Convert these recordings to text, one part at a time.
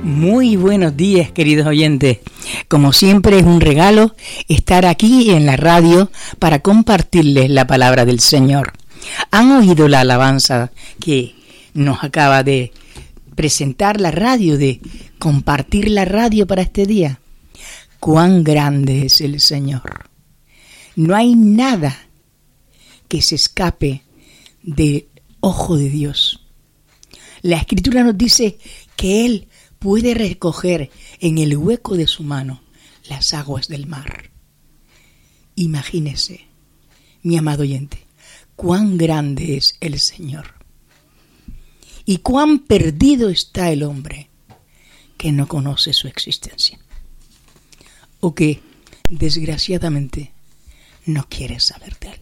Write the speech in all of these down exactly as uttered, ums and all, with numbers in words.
Muy buenos días, queridos oyentes. Como siempre es un regalo estar aquí en la radio para compartirles la palabra del Señor. ¿Han oído la alabanza que nos acaba de presentar la radio, de compartir la radio para este día? ¡Cuán grande es el Señor! No hay nada que se escape del ojo de Dios. La Escritura nos dice que Él puede recoger en el hueco de su mano las aguas del mar. Imagínese, mi amado oyente, cuán grande es el Señor y cuán perdido está el hombre que no conoce su existencia o que, desgraciadamente, no quiere saber de Él.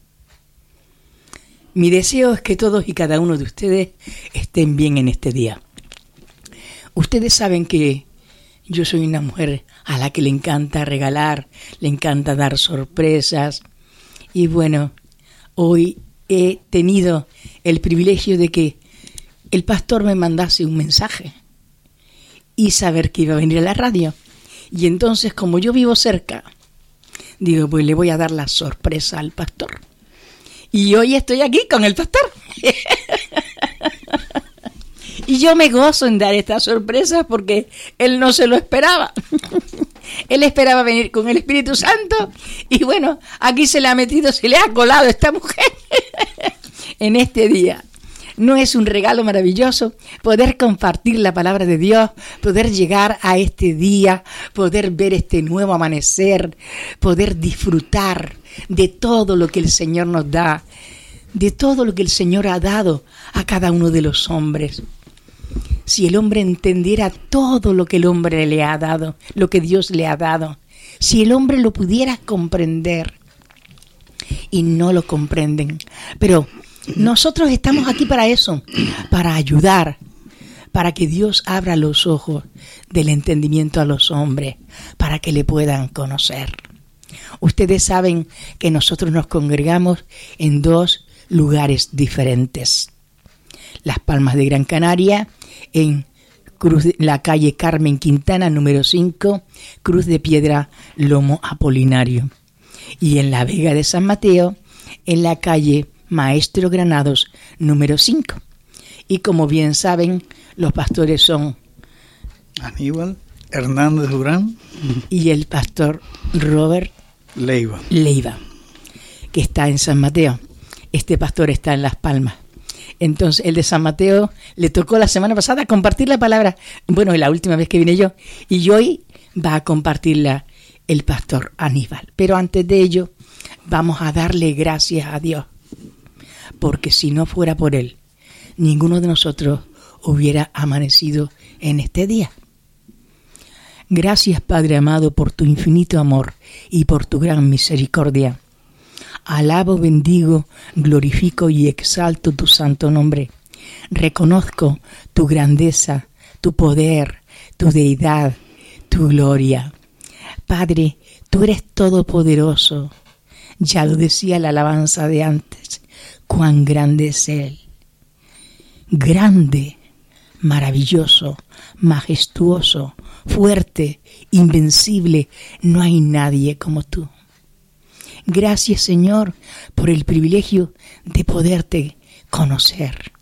Mi deseo es que todos y cada uno de ustedes estén bien en este día. Ustedes saben que yo soy una mujer a la que le encanta regalar, le encanta dar sorpresas. Y bueno, hoy he tenido el privilegio de que el pastor me mandase un mensaje y saber que iba a venir a la radio. Y entonces, como yo vivo cerca, digo, pues le voy a dar la sorpresa al pastor. Y hoy estoy aquí con el pastor. Y yo me gozo en dar esta sorpresa porque él no se lo esperaba. Él esperaba venir con el Espíritu Santo y bueno, aquí se le ha metido, se le ha colado esta mujer en este día. ¿No es un regalo maravilloso poder compartir la palabra de Dios, poder llegar a este día, poder ver este nuevo amanecer, poder disfrutar de todo lo que el Señor nos da, de todo lo que el Señor ha dado a cada uno de los hombres? Si el hombre entendiera todo lo que el hombre le ha dado, lo que Dios le ha dado, si el hombre lo pudiera comprender, y no lo comprenden. Pero nosotros estamos aquí para eso, para ayudar, para que Dios abra los ojos del entendimiento a los hombres, para que le puedan conocer. Ustedes saben que nosotros nos congregamos en dos lugares diferentes. Las Palmas de Gran Canaria, en Cruz de, la calle Carmen Quintana, número cinco, Cruz de Piedra, Lomo Apolinario. Y en la Vega de San Mateo, en la calle Maestro Granados, número cinco. Y como bien saben, los pastores son Aníbal Hernández Durán y el pastor Robert Leiva. Leiva, que está en San Mateo. Este pastor está en Las Palmas. Entonces, el de San Mateo le tocó la semana pasada compartir la palabra. Bueno, la última vez que vine yo. Y hoy va a compartirla el pastor Aníbal. Pero antes de ello, vamos a darle gracias a Dios. Porque si no fuera por Él, ninguno de nosotros hubiera amanecido en este día. Gracias, Padre amado, por tu infinito amor y por tu gran misericordia. Alabo, bendigo, glorifico y exalto tu santo nombre. Reconozco tu grandeza, tu poder, tu deidad, tu gloria. Padre, tú eres todopoderoso. Ya lo decía la alabanza de antes. Cuán grande es Él. Grande, maravilloso, majestuoso, fuerte, invencible. No hay nadie como tú. Gracias, Señor, por el privilegio de poderte conocer.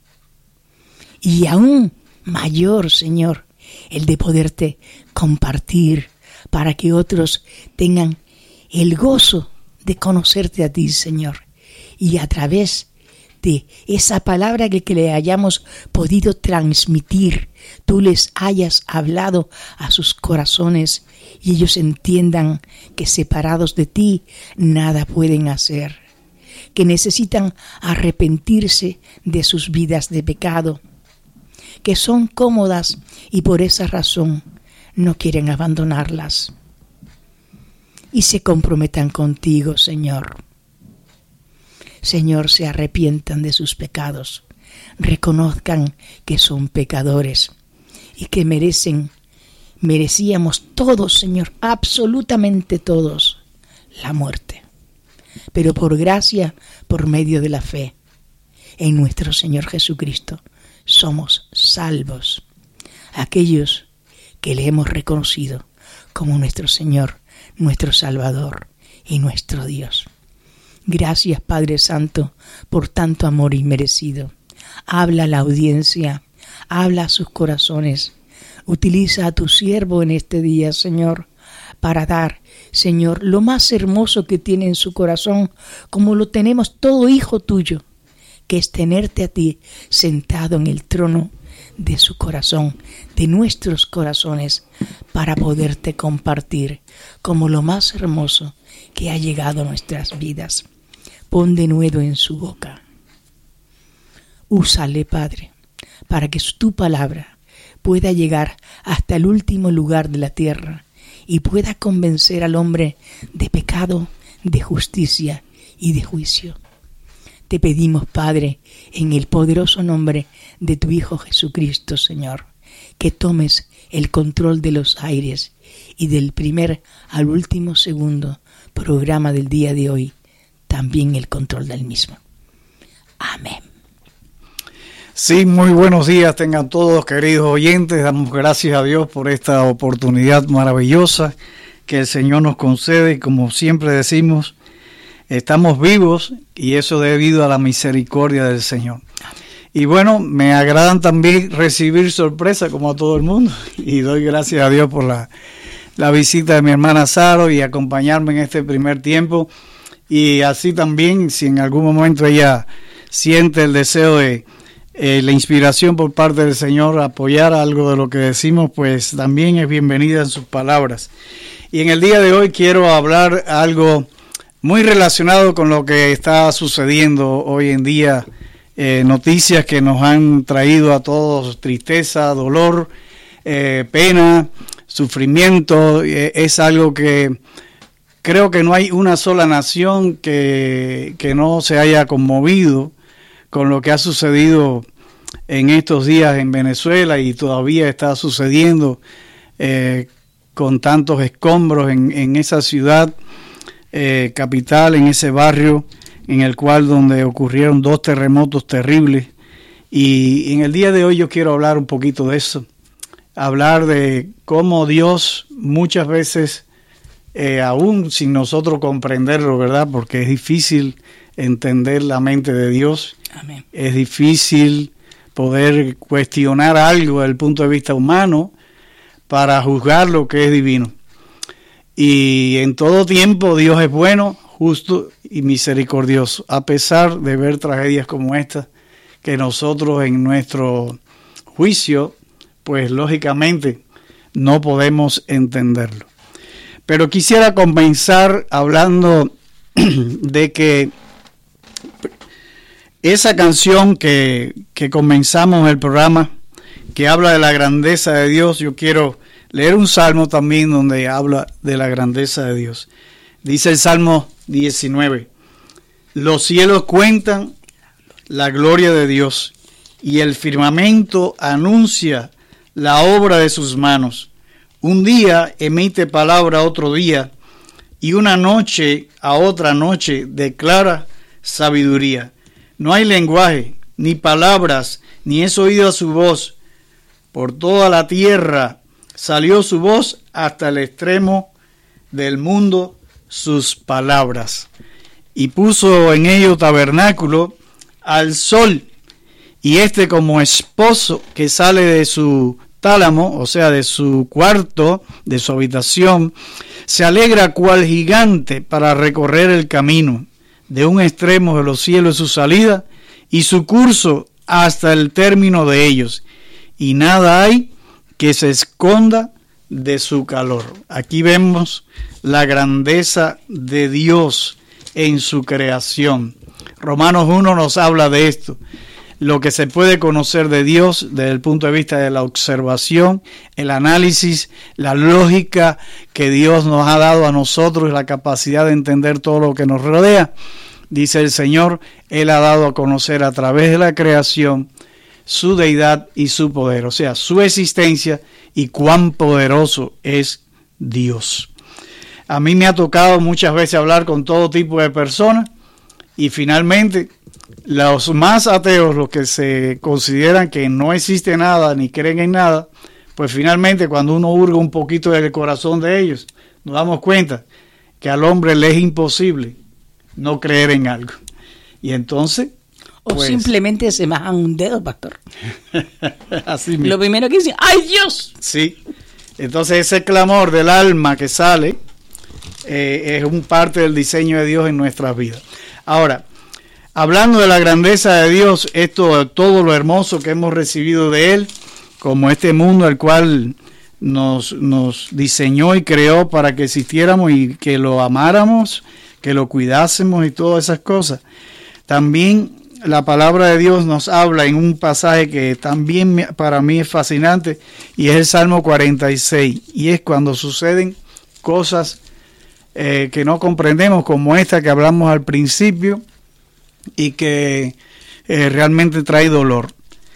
Y aún mayor, Señor, el de poderte compartir para que otros tengan el gozo de conocerte a ti, Señor. Y a través de esa palabra que, que le hayamos podido transmitir, tú les hayas hablado a sus corazones y ellos entiendan que separados de ti nada pueden hacer, que necesitan arrepentirse de sus vidas de pecado, que son cómodas y por esa razón no quieren abandonarlas. Y se comprometan contigo, Señor. Señor, se arrepientan de sus pecados, reconozcan que son pecadores y que merecen, merecíamos todos, Señor, absolutamente todos, la muerte. Pero por gracia, por medio de la fe en nuestro Señor Jesucristo, somos salvos. Aquellos porque le hemos reconocido como nuestro Señor, nuestro Salvador y nuestro Dios. Gracias, Padre Santo, por tanto amor inmerecido. Habla a la audiencia, habla a sus corazones. Utiliza a tu siervo en este día, Señor, para dar, Señor, lo más hermoso que tiene en su corazón, como lo tenemos todo hijo tuyo, que es tenerte a ti sentado en el trono de su corazón, de nuestros corazones, para poderte compartir como lo más hermoso que ha llegado a nuestras vidas. Pon de nuevo en su boca. Úsale, Padre, para que tu palabra pueda llegar hasta el último lugar de la tierra y pueda convencer al hombre de pecado, de justicia y de juicio. Te pedimos, Padre, en el poderoso nombre de tu Hijo Jesucristo, Señor, que tomes el control de los aires y del primer al último segundo programa del día de hoy, también el control del mismo. Amén. Sí, muy buenos días tengan todos, queridos oyentes. Damos gracias a Dios por esta oportunidad maravillosa que el Señor nos concede. Y como siempre decimos, estamos vivos y eso debido a la misericordia del Señor. Y bueno, me agradan también recibir sorpresa como a todo el mundo. Y doy gracias a Dios por la, la visita de mi hermana Saro y acompañarme en este primer tiempo. Y así también, si en algún momento ella siente el deseo de Eh, la inspiración por parte del Señor, apoyar algo de lo que decimos, pues también es bienvenida en sus palabras. Y en el día de hoy quiero hablar algo muy relacionado con lo que está sucediendo hoy en día, eh, noticias que nos han traído a todos tristeza, dolor, eh, pena, sufrimiento. Eh, es algo que creo que no hay una sola nación que, que no se haya conmovido con lo que ha sucedido en estos días en Venezuela y todavía está sucediendo eh, con tantos escombros en, en esa ciudad eh, capital, en ese barrio en el cual donde ocurrieron dos terremotos terribles. Y en el día de hoy yo quiero hablar un poquito de eso, hablar de cómo Dios muchas veces, eh, aún sin nosotros comprenderlo, ¿verdad? Porque es difícil entender la mente de Dios. Amén. Es difícil poder cuestionar algo desde el punto de vista humano para juzgar lo que es divino. Y en todo tiempo Dios es bueno, justo y misericordioso, a pesar de ver tragedias como esta, que nosotros en nuestro juicio, pues lógicamente no podemos entenderlo. Pero quisiera comenzar hablando de que esa canción que, que comenzamos el programa, que habla de la grandeza de Dios, yo quiero leer un salmo también donde habla de la grandeza de Dios. Dice el Salmo diecinueve, los cielos cuentan la gloria de Dios y el firmamento anuncia la obra de sus manos. Un día emite palabra a otro día y una noche a otra noche declara sabiduría. No hay lenguaje, ni palabras, ni es oída su voz. Por toda la tierra salió su voz hasta el extremo del mundo sus palabras. Y puso en ello tabernáculo al sol, y éste como esposo que sale de su tálamo, o sea, de su cuarto, de su habitación, se alegra cual gigante para recorrer el camino. De un extremo de los cielos es su salida y su curso hasta el término de ellos, y nada hay que se esconda de su calor. Aquí vemos la grandeza de Dios en su creación. Romanos uno nos habla de esto, lo que se puede conocer de Dios desde el punto de vista de la observación, el análisis, la lógica que Dios nos ha dado a nosotros, la capacidad de entender todo lo que nos rodea. Dice el Señor, Él ha dado a conocer a través de la creación su deidad y su poder, o sea, su existencia y cuán poderoso es Dios. A mí me ha tocado muchas veces hablar con todo tipo de personas y finalmente los más ateos, los que se consideran que no existe nada ni creen en nada, pues finalmente cuando uno hurga un poquito del corazón de ellos, nos damos cuenta que al hombre le es imposible no creer en algo. Y entonces... O pues, simplemente se majan un dedo, pastor. Así mismo. Lo primero que dicen, ¡ay, Dios! Sí. Entonces ese clamor del alma que sale eh, es un parte del diseño de Dios en nuestras vidas. Ahora, hablando de la grandeza de Dios, esto, todo lo hermoso que hemos recibido de Él, como este mundo al cual nos, nos diseñó y creó para que existiéramos y que lo amáramos, que lo cuidásemos y todas esas cosas. También la palabra de Dios nos habla en un pasaje que también para mí es fascinante, y es el Salmo cuarenta y seis, y es cuando suceden cosas eh, que no comprendemos, como esta que hablamos al principio, y que eh, realmente trae dolor.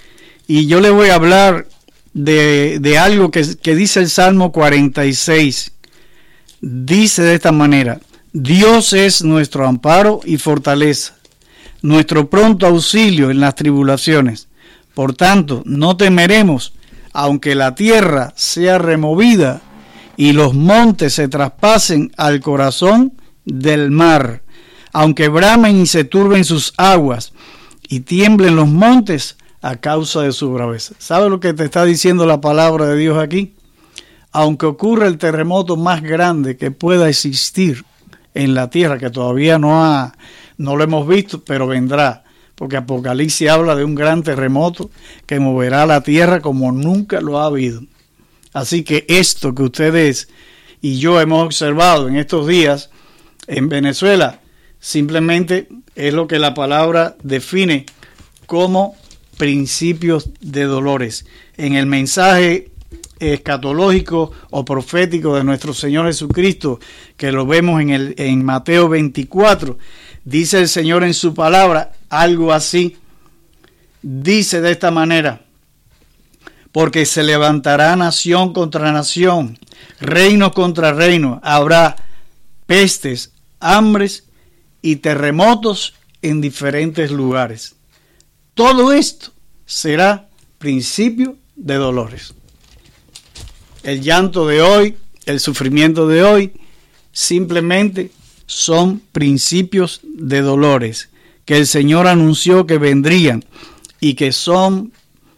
Y yo le voy a hablar de, de algo que, que dice el Salmo cuarenta y seis. Dice de esta manera: Dios es nuestro amparo y fortaleza, nuestro pronto auxilio en las tribulaciones. Por tanto, no temeremos, aunque la tierra sea removida y los montes se traspasen al corazón del mar, aunque bramen y se turben sus aguas y tiemblen los montes a causa de su braveza. ¿Sabe lo que te está diciendo la palabra de Dios aquí? Aunque ocurra el terremoto más grande que pueda existir en la tierra, que todavía no ha, no lo hemos visto, pero vendrá, porque Apocalipsis habla de un gran terremoto que moverá la tierra como nunca lo ha habido. Así que esto que ustedes y yo hemos observado en estos días en Venezuela, simplemente es lo que la palabra define como principios de dolores. En el mensaje escatológico o profético de nuestro Señor Jesucristo, que lo vemos en, el, en Mateo veinticuatro, dice el Señor en su palabra algo así. Dice de esta manera: porque se levantará nación contra nación, reino contra reino, habrá pestes, hambres y terremotos en diferentes lugares. Todo esto será principio de dolores. El llanto de hoy, el sufrimiento de hoy, simplemente son principios de dolores que el Señor anunció que vendrían y que son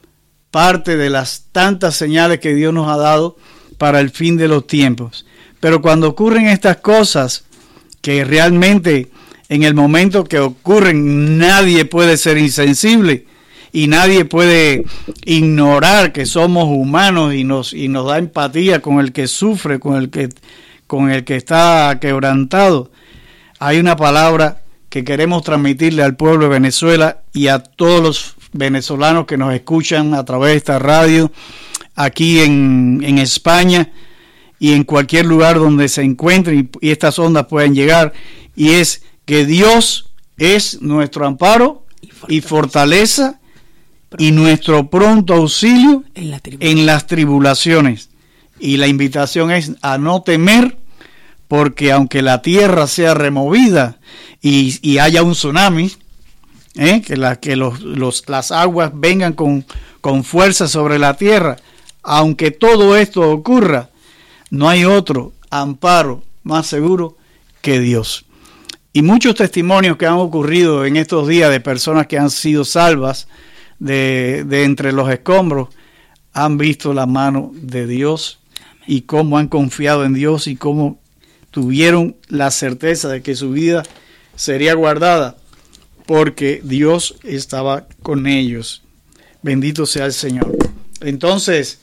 parte de las tantas señales que Dios nos ha dado para el fin de los tiempos. Pero cuando ocurren estas cosas, que realmente en el momento que ocurren nadie puede ser insensible y nadie puede ignorar que somos humanos, y nos y nos da empatía con el que sufre, con el que con el que está quebrantado. Hay una palabra que queremos transmitirle al pueblo de Venezuela y a todos los venezolanos que nos escuchan a través de esta radio aquí en, en España y en cualquier lugar donde se encuentren y, y estas ondas pueden llegar, y es que Dios es nuestro amparo y fortaleza, y, fortaleza y nuestro pronto auxilio en, la en las tribulaciones. Y la invitación es a no temer, porque aunque la tierra sea removida y, y haya un tsunami, ¿eh? que, la, que los, los, las aguas vengan con, con fuerza sobre la tierra, aunque todo esto ocurra, no hay otro amparo más seguro que Dios. Y muchos testimonios que han ocurrido en estos días de personas que han sido salvas de, de entre los escombros han visto la mano de Dios y cómo han confiado en Dios y cómo tuvieron la certeza de que su vida sería guardada porque Dios estaba con ellos. Bendito sea el Señor. Entonces,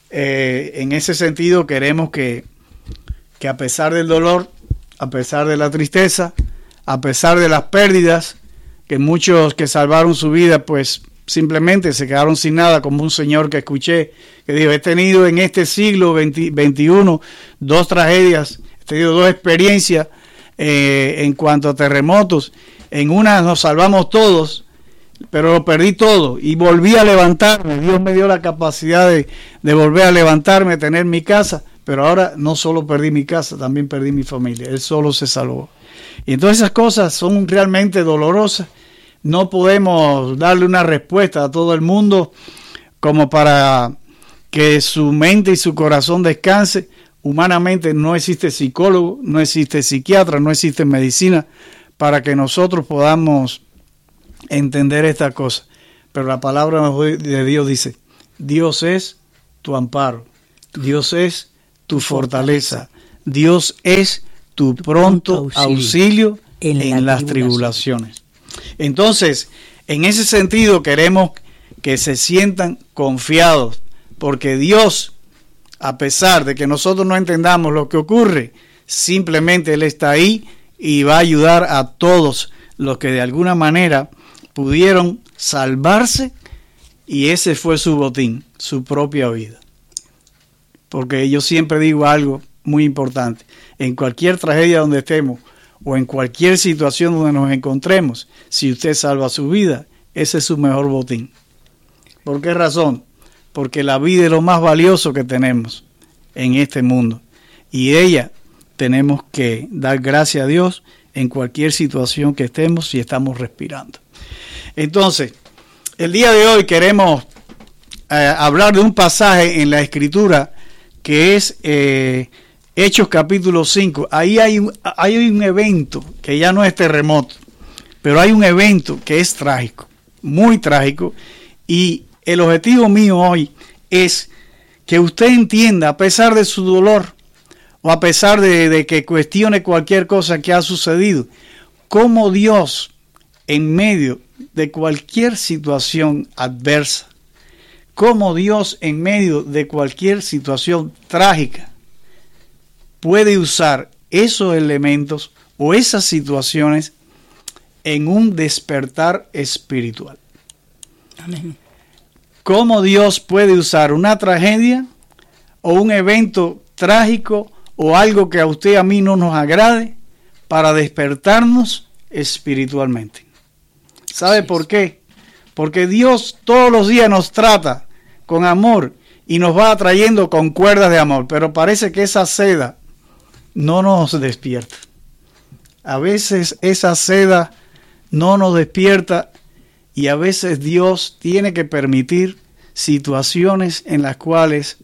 eh, en ese sentido queremos que, que a pesar del dolor, a pesar de la tristeza, a pesar de las pérdidas, que muchos que salvaron su vida, pues simplemente se quedaron sin nada, como un señor que escuché, que dijo: he tenido en este siglo veintiuno dos tragedias, he tenido dos experiencias eh, en cuanto a terremotos. En una nos salvamos todos, pero lo perdí todo y volví a levantarme. Dios me dio la capacidad de, de volver a levantarme, tener mi casa, pero ahora no solo perdí mi casa, también perdí mi familia. Él solo se salvó. Y entonces esas cosas son realmente dolorosas. No podemos darle una respuesta a todo el mundo como para que su mente y su corazón descanse. Humanamente no existe psicólogo, no existe psiquiatra, no existe medicina para que nosotros podamos entender esta cosa. Pero la palabra de Dios dice, Dios es tu amparo, Dios es tu fortaleza, Dios es tu pronto auxilio en, en las tribulaciones. Entonces, en ese sentido queremos que se sientan confiados, porque Dios, a pesar de que nosotros no entendamos lo que ocurre, simplemente Él está ahí y va a ayudar a todos los que de alguna manera pudieron salvarse, y ese fue su botín, su propia vida. Porque yo siempre digo algo muy importante: en cualquier tragedia donde estemos o en cualquier situación donde nos encontremos, si usted salva su vida, ese es su mejor botín. ¿Por qué razón? Porque la vida es lo más valioso que tenemos en este mundo, y ella tenemos que dar gracias a Dios en cualquier situación que estemos, si estamos respirando. Entonces, el día de hoy queremos eh, hablar de un pasaje en la Escritura que es eh, Hechos capítulo cinco. Ahí hay un, hay un evento que ya no es terremoto, pero hay un evento que es trágico, muy trágico, y el objetivo mío hoy es que usted entienda, a pesar de su dolor o a pesar de, de que cuestione cualquier cosa que ha sucedido, cómo Dios, en medio de cualquier situación adversa, cómo Dios en medio de cualquier situación trágica puede usar esos elementos o esas situaciones en un despertar espiritual. Amén. Cómo Dios puede usar una tragedia o un evento trágico o algo que a usted y a mí no nos agrade para despertarnos espiritualmente. ¿Sabe por qué? Porque Dios todos los días nos trata con amor y nos va atrayendo con cuerdas de amor, pero parece que esa seda no nos despierta. A veces esa seda no nos despierta, y a veces Dios tiene que permitir situaciones en las cuales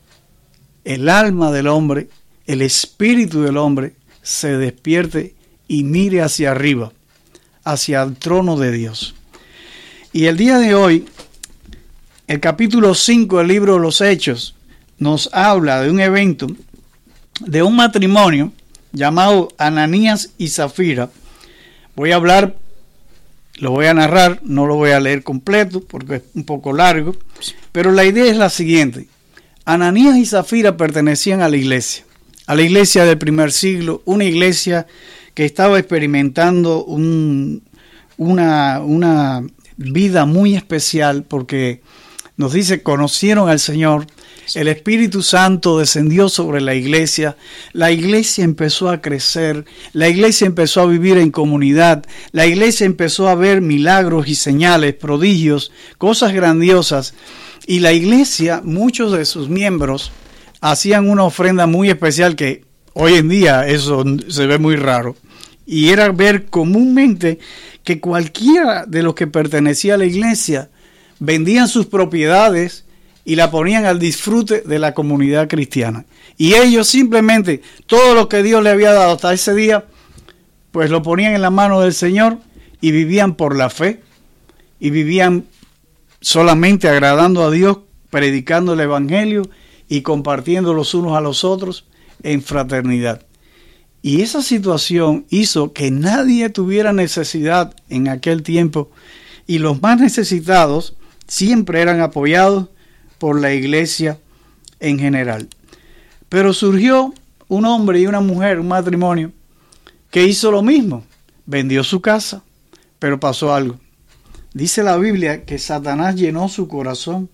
el alma del hombre, el espíritu del hombre, se despierte y mire hacia arriba, hacia el trono de Dios. Y el día de hoy, el capítulo cinco del libro de los Hechos nos habla de un evento, de un matrimonio llamado Ananías y Zafira. Voy a hablar, lo voy a narrar, no lo voy a leer completo porque es un poco largo, pero la idea es la siguiente. Ananías y Zafira pertenecían a la iglesia, a la iglesia del primer siglo, una iglesia que estaba experimentando un, una, una vida muy especial, porque nos dice, conocieron al Señor, el Espíritu Santo descendió sobre la iglesia, la iglesia empezó a crecer, la iglesia empezó a vivir en comunidad, la iglesia empezó a ver milagros y señales, prodigios, cosas grandiosas, y la iglesia, muchos de sus miembros hacían una ofrenda muy especial que hoy en día eso se ve muy raro, y era ver comúnmente que cualquiera de los que pertenecía a la iglesia vendían sus propiedades y la ponían al disfrute de la comunidad cristiana. Y ellos simplemente, todo lo que Dios le había dado hasta ese día, pues lo ponían en la mano del Señor y vivían por la fe. Y vivían solamente agradando a Dios, predicando el Evangelio y compartiendo los unos a los otros en fraternidad. Y esa situación hizo que nadie tuviera necesidad en aquel tiempo, y los más necesitados siempre eran apoyados por la iglesia en general. Pero surgió un hombre y una mujer, un matrimonio, que hizo lo mismo. Vendió su casa, pero pasó algo. Dice la Biblia que Satanás llenó su corazón,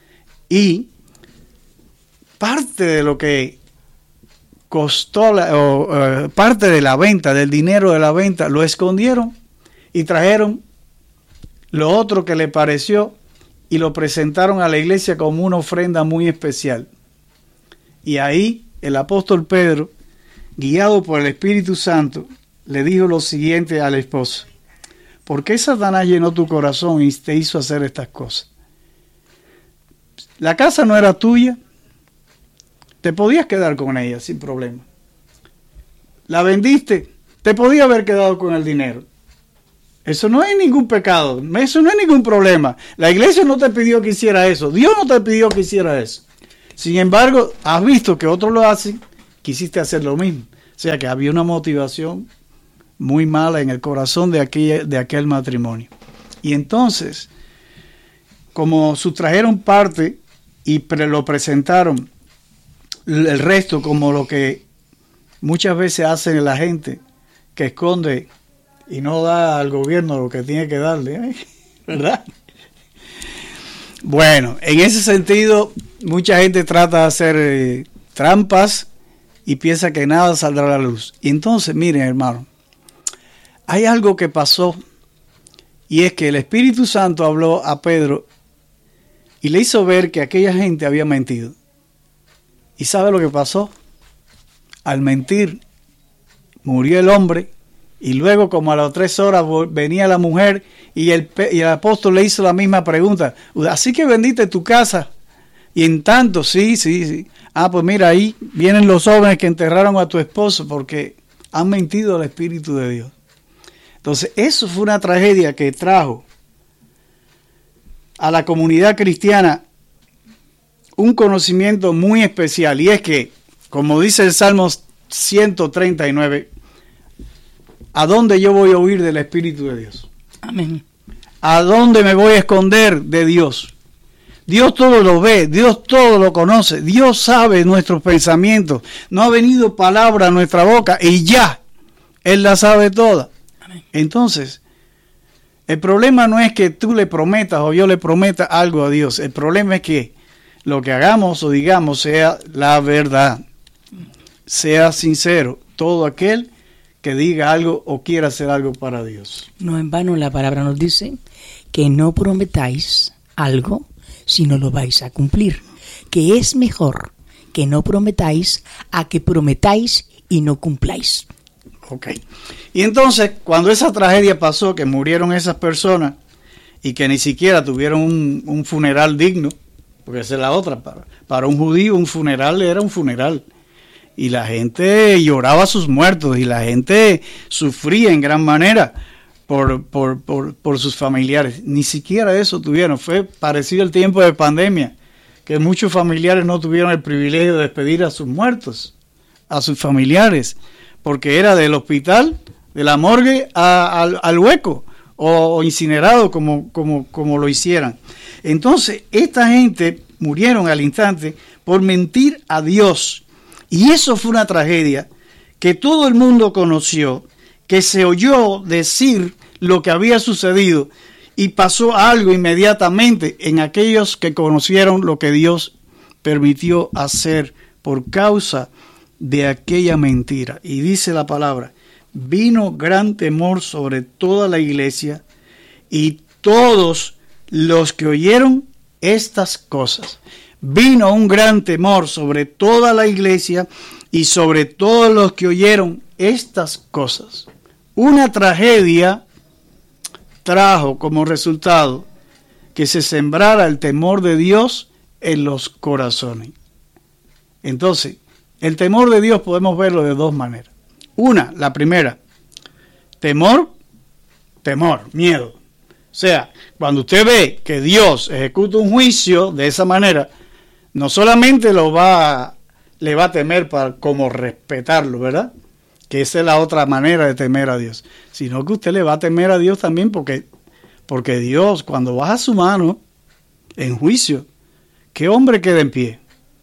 y parte de lo que costó, la, o, uh, parte de la venta, del dinero de la venta, lo escondieron y trajeron lo otro que le pareció y lo presentaron a la iglesia como una ofrenda muy especial. Y ahí el apóstol Pedro, guiado por el Espíritu Santo, le dijo lo siguiente al esposo: ¿por qué Satanás llenó tu corazón y te hizo hacer estas cosas? La casa no era tuya, te podías quedar con ella sin problema. La vendiste, te podías haber quedado con el dinero. Eso no es ningún pecado, eso no es ningún problema. La iglesia no te pidió que hiciera eso, Dios no te pidió que hiciera eso. Sin embargo, has visto que otros lo hacen, quisiste hacer lo mismo. O sea que había una motivación muy mala en el corazón de aquel, de aquel matrimonio. Y entonces, como sustrajeron parte y pre, lo presentaron el resto como lo que muchas veces hace la gente, que esconde y no da al gobierno lo que tiene que darle, ¿eh? ¿Verdad? Bueno, en ese sentido, mucha gente trata de hacer eh, trampas y piensa que nada saldrá a la luz. Y entonces, miren, hermano, hay algo que pasó, y es que el Espíritu Santo habló a Pedro y le hizo ver que aquella gente había mentido. ¿Y sabe lo que pasó? Al mentir, murió el hombre. Y luego, como a las tres horas, venía la mujer y el, y el apóstol le hizo la misma pregunta. Así que vendiste tu casa. Y en tanto, sí, sí, sí. Ah, pues mira, ahí vienen los jóvenes que enterraron a tu esposo porque han mentido al Espíritu de Dios. Entonces, eso fue una tragedia que trajo a la comunidad cristiana un conocimiento muy especial. Y es que, como dice el Salmo ciento treinta y nueve, ¿a dónde yo voy a huir del Espíritu de Dios? Amén. ¿A dónde me voy a esconder de Dios? Dios todo lo ve, Dios todo lo conoce, Dios sabe nuestros pensamientos. No ha venido palabra a nuestra boca y ya, Él la sabe toda. Amén. Entonces, el problema no es que tú le prometas o yo le prometa algo a Dios. El problema es que lo que hagamos o digamos sea la verdad. Sea sincero. Todo aquel que diga algo o quiera hacer algo para Dios. No en vano la palabra nos dice que no prometáis algo si no lo vais a cumplir. Que es mejor que no prometáis a que prometáis y no cumpláis. Ok. Y entonces, cuando esa tragedia pasó, que murieron esas personas y que ni siquiera tuvieron un, un funeral digno, porque esa es la otra, para, para un judío un funeral era un funeral. Y la gente lloraba a sus muertos y la gente sufría en gran manera por, por, por, por sus familiares. Ni siquiera eso tuvieron. Fue parecido al tiempo de pandemia, que muchos familiares no tuvieron el privilegio de despedir a sus muertos, a sus familiares, porque era del hospital, de la morgue a, al, al hueco o, o incinerado como, como, como lo hicieran. Entonces, esta gente murieron al instante por mentir a Dios. Y eso fue una tragedia que todo el mundo conoció, que se oyó decir lo que había sucedido y pasó algo inmediatamente en aquellos que conocieron lo que Dios permitió hacer por causa de aquella mentira. Y dice la palabra, vino gran temor sobre toda la iglesia y todos los que oyeron estas cosas. Vino un gran temor sobre toda la iglesia y sobre todos los que oyeron estas cosas. Una tragedia trajo como resultado que se sembrara el temor de Dios en los corazones. Entonces, el temor de Dios podemos verlo de dos maneras. Una, la primera, temor, temor, miedo. O sea, cuando usted ve que Dios ejecuta un juicio de esa manera, no solamente lo va, le va a temer para como respetarlo, ¿verdad? Que esa es la otra manera de temer a Dios. Sino que usted le va a temer a Dios también porque, porque Dios, cuando baja su mano en juicio, ¿qué hombre queda en pie?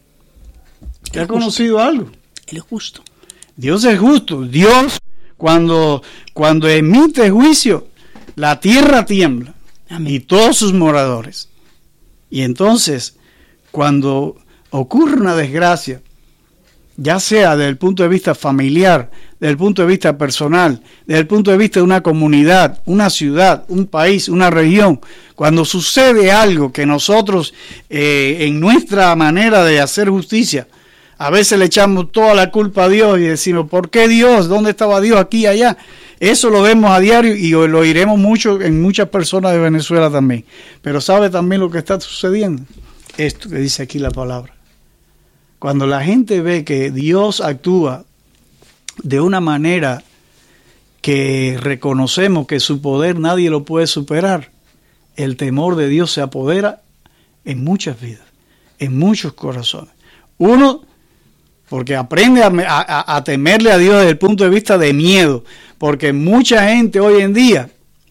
¿Te ha conocido algo? Él es justo. Dios es justo. Dios, cuando, cuando emite juicio, la tierra tiembla. Amén. Y todos sus moradores. Y entonces, cuando ocurre una desgracia, ya sea desde el punto de vista familiar, desde el punto de vista personal, desde el punto de vista de una comunidad, una ciudad, un país, una región, cuando sucede algo que nosotros, eh, en nuestra manera de hacer justicia, a veces le echamos toda la culpa a Dios y decimos, ¿por qué Dios? ¿Dónde estaba Dios aquí y allá? Eso lo vemos a diario y lo oiremos mucho en muchas personas de Venezuela también. Pero ¿sabe también lo que está sucediendo? esto que dice aquí la palabra. Cuando la gente ve que Dios actúa de una manera que reconocemos que su poder nadie lo puede superar, el temor de Dios se apodera en muchas vidas, en muchos corazones. Uno, porque aprende a, a, a temerle a Dios desde el punto de vista de miedo, porque mucha gente hoy en día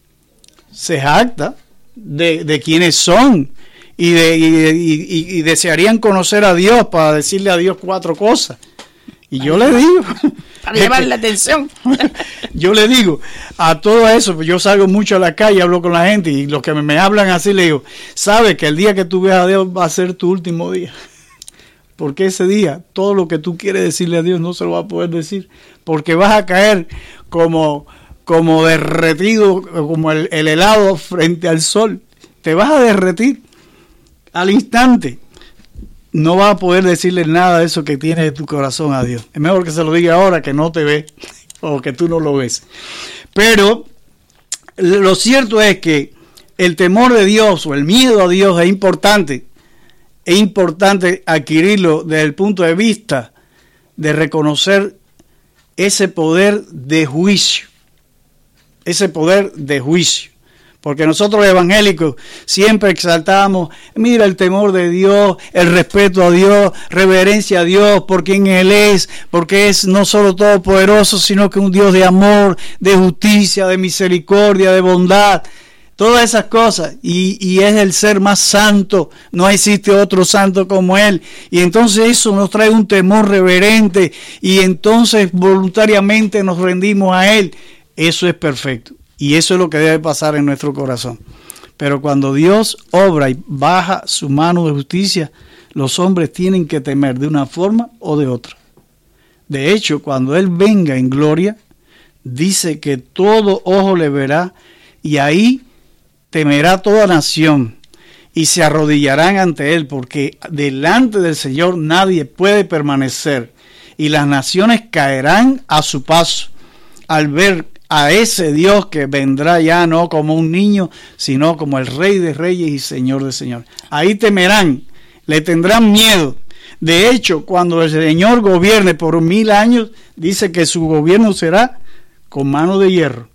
se jacta de, de quiénes son y, de, y, y, y desearían conocer a Dios para decirle a Dios cuatro cosas. Y yo le digo, para llamar la atención. Yo le digo a todo eso, yo salgo mucho a la calle, hablo con la gente y los que me hablan así le digo, sabes que el día que tú veas a Dios va a ser tu último día. Porque ese día todo lo que tú quieres decirle a Dios no se lo va a poder decir, porque vas a caer como, como derretido, como el, el helado frente al sol. Te vas a derretir al instante. No vas a poder decirle nada de eso que tienes de tu corazón a Dios. Es mejor que se lo diga ahora que no te ve o que tú no lo ves. Pero lo cierto es que el temor de Dios o el miedo a Dios es importante. Es importante adquirirlo desde el punto de vista de reconocer ese poder de juicio. Ese poder de juicio. Porque nosotros los evangélicos siempre exaltamos, mira el temor de Dios, el respeto a Dios, reverencia a Dios por quien Él es, porque es no solo todopoderoso, sino que un Dios de amor, de justicia, de misericordia, de bondad, todas esas cosas. Y, y es el ser más santo, no existe otro santo como Él. Y entonces eso nos trae un temor reverente y entonces voluntariamente nos rendimos a Él. Eso es perfecto. Y eso es lo que debe pasar en nuestro corazón. Pero cuando Dios obra y baja su mano de justicia, los hombres tienen que temer de una forma o de otra. De hecho, cuando Él venga en gloria, dice que todo ojo le verá y ahí temerá toda nación y se arrodillarán ante Él, porque delante del Señor nadie puede permanecer y las naciones caerán a su paso al ver a ese Dios que vendrá ya no como un niño, sino como el Rey de Reyes y Señor de Señores. Ahí temerán, le tendrán miedo. De hecho, cuando el Señor gobierne por mil años, dice que su gobierno será con mano de hierro.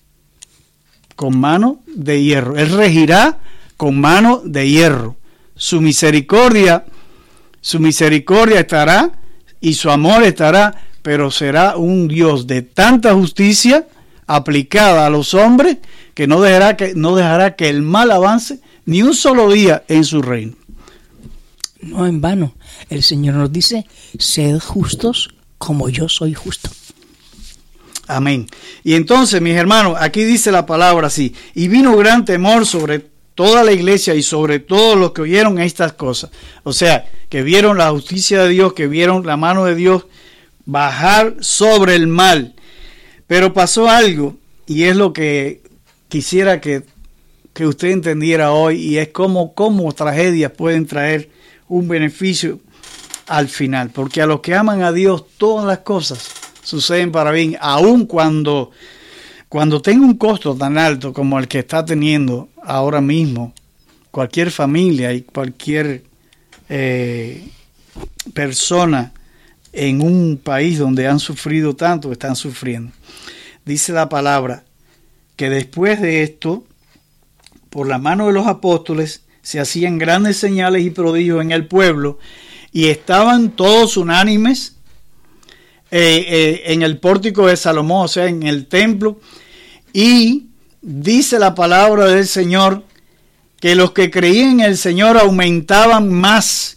Con mano de hierro. Él regirá con mano de hierro. Su misericordia, su misericordia estará y su amor estará, pero será un Dios de tanta justicia aplicada a los hombres que no dejará que no dejará que el mal avance ni un solo día en su reino. No en vano, el Señor nos dice, sed justos como yo soy justo. Amén. Y entonces, mis hermanos, aquí dice la palabra así, y vino gran temor sobre toda la iglesia y sobre todos los que oyeron estas cosas. O sea, que vieron la justicia de Dios, que vieron la mano de Dios bajar sobre el mal. Pero pasó algo, y es lo que quisiera que, que usted entendiera hoy, y es cómo, cómo tragedias pueden traer un beneficio al final. Porque a los que aman a Dios, todas las cosas suceden para bien, aun cuando, cuando tenga un costo tan alto como el que está teniendo ahora mismo cualquier familia y cualquier eh, persona en un país donde han sufrido tanto, están sufriendo. Dice la palabra que después de esto, por la mano de los apóstoles, se hacían grandes señales y prodigios en el pueblo y estaban todos unánimes eh, eh, en el pórtico de Salomón, o sea, en el templo, y dice la palabra del Señor que los que creían en el Señor aumentaban más.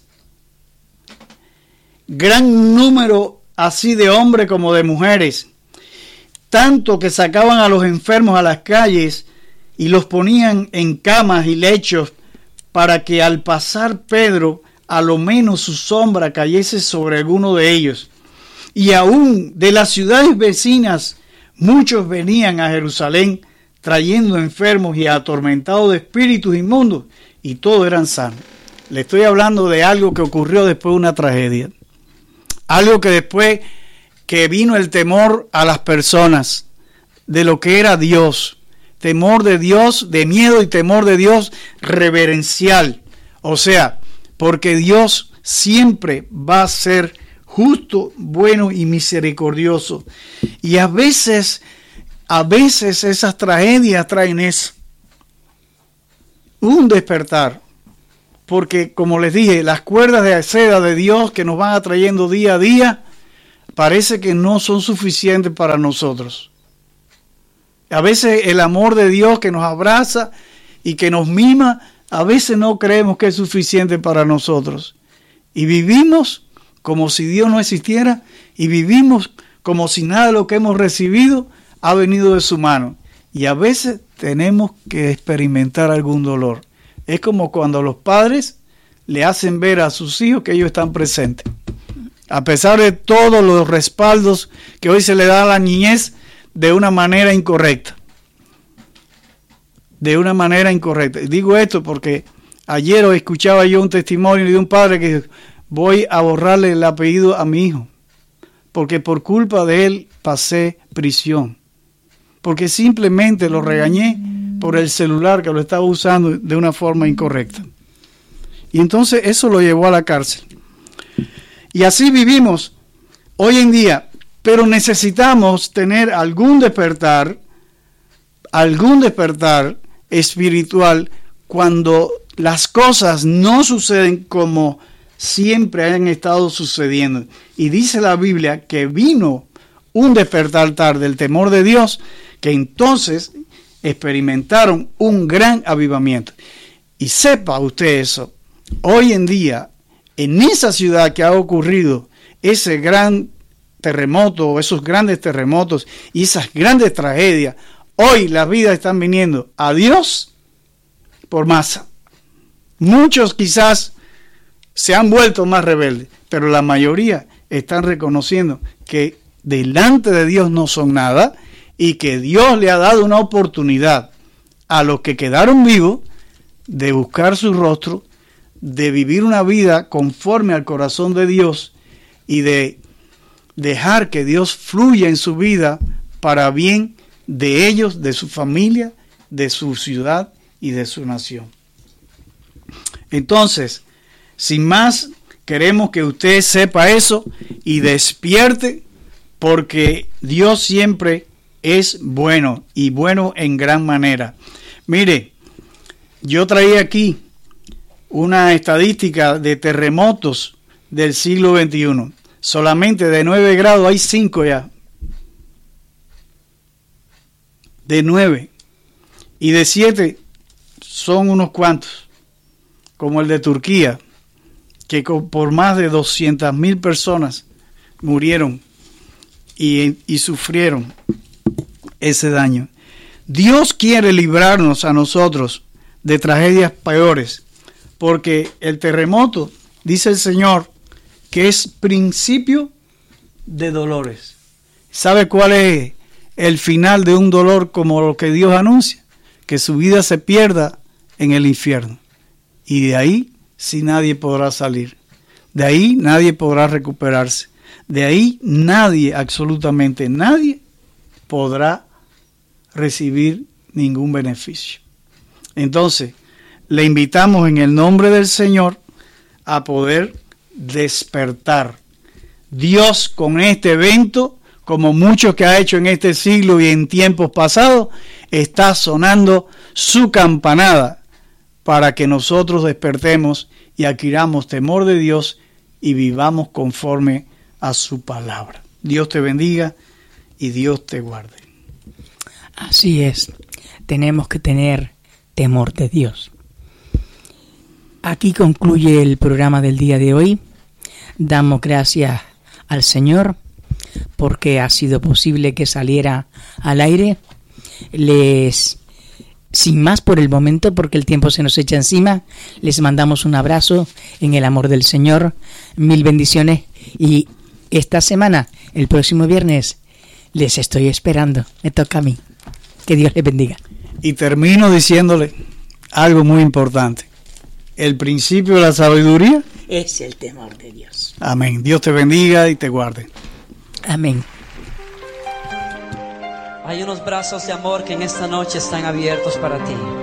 Gran número así de hombres como de mujeres, tanto que sacaban a los enfermos a las calles y los ponían en camas y lechos para que al pasar Pedro a lo menos su sombra cayese sobre alguno de ellos. Y aún de las ciudades vecinas muchos venían a Jerusalén trayendo enfermos y atormentados de espíritus inmundos, y todos eran sanos. Le estoy hablando de algo que ocurrió después de una tragedia. Algo que después que vino el temor a las personas de lo que era Dios. Temor de Dios, de miedo y temor de Dios reverencial. O sea, porque Dios siempre va a ser justo, bueno y misericordioso. Y a veces, a veces esas tragedias traen eso, un despertar, porque como les dije, las cuerdas de seda de Dios que nos van atrayendo día a día, parece que no son suficientes para nosotros. A veces el amor de Dios que nos abraza y que nos mima, a veces no creemos que es suficiente para nosotros. Y vivimos como si Dios no existiera, y vivimos como si nada de lo que hemos recibido ha venido de su mano. Y a veces tenemos que experimentar algún dolor. Es como cuando los padres le hacen ver a sus hijos que ellos están presentes. A pesar de todos los respaldos que hoy se le da a la niñez de una manera incorrecta. De una manera incorrecta. Digo esto porque ayer escuchaba yo un testimonio de un padre que dijo: voy a borrarle el apellido a mi hijo, porque por culpa de él pasé prisión. Porque simplemente lo regañé por el celular que lo estaba usando de una forma incorrecta. Y entonces eso lo llevó a la cárcel. Y así vivimos hoy en día, pero necesitamos tener algún despertar, algún despertar espiritual cuando las cosas no suceden como siempre han estado sucediendo. Y dice la Biblia que vino un despertar tarde del temor de Dios, que entonces experimentaron un gran avivamiento. Y sepa usted eso, hoy en día, en esa ciudad que ha ocurrido ese gran terremoto, esos grandes terremotos y esas grandes tragedias, hoy las vidas están viniendo a Dios por masa. Muchos quizás se han vuelto más rebeldes, pero la mayoría están reconociendo que delante de Dios no son nada y que Dios le ha dado una oportunidad a los que quedaron vivos de buscar su rostro, de vivir una vida conforme al corazón de Dios y de dejar que Dios fluya en su vida para bien de ellos, de su familia, de su ciudad y de su nación. Entonces, sin más, queremos que usted sepa eso y despierte, porque Dios siempre es bueno y bueno en gran manera. Mire, yo traía aquí una estadística de terremotos del siglo veintiuno. Solamente de nueve grados hay cinco ya. De nueve. Y de siete son unos cuantos. Como el de Turquía, que por más de doscientas mil personas murieron y, y sufrieron ese daño. Dios quiere librarnos a nosotros de tragedias peores, porque el terremoto, dice el Señor, que es principio de dolores. ¿Sabe cuál es el final de un dolor como lo que Dios anuncia? Que su vida se pierda en el infierno. Y de ahí sí nadie podrá salir. De ahí nadie podrá recuperarse. De ahí nadie, absolutamente nadie, podrá recibir ningún beneficio. Entonces, le invitamos en el nombre del Señor a poder despertar. Dios, con este evento, como muchos que ha hecho en este siglo y en tiempos pasados, está sonando su campanada para que nosotros despertemos y adquiramos temor de Dios y vivamos conforme a su palabra. Dios te bendiga y Dios te guarde. Así es, tenemos que tener temor de Dios. Aquí concluye el programa del día de hoy. Damos gracias al Señor porque ha sido posible que saliera al aire. Les, sin más por el momento, porque el tiempo se nos echa encima, les mandamos un abrazo en el amor del Señor. Mil bendiciones. Y esta semana, el próximo viernes, les estoy esperando. Me toca a mí. Que Dios les bendiga. Y termino diciéndole algo muy importante. El principio de la sabiduría es el temor de Dios. Amén. Dios te bendiga y te guarde. Amén. Hay unos brazos de amor que en esta noche están abiertos para ti.